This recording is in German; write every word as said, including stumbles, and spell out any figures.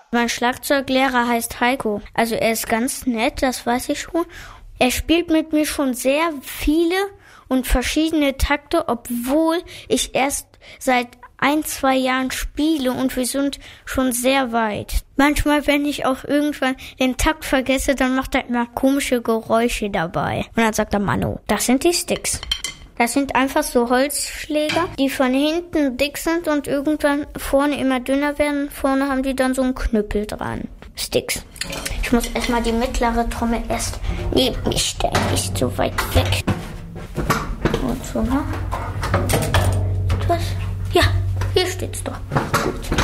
Mein Schlagzeuglehrer heißt Heiko. Also er ist ganz nett, das weiß ich schon. Er spielt mit mir schon sehr viele und verschiedene Takte, obwohl ich erst seit ein, zwei Jahren spiele und wir sind schon sehr weit. Manchmal, wenn ich auch irgendwann den Takt vergesse, dann macht er immer komische Geräusche dabei. Und dann sagt er, Manu, das sind die Sticks. Das sind einfach so Holzschläger, die von hinten dick sind und irgendwann vorne immer dünner werden. Vorne haben die dann so einen Knüppel dran. Sticks. Ich muss erstmal die mittlere Trommel erst neben mich stellen, nicht so weit weg. Und so, ne? Was? Ja, hier steht's doch. Gut.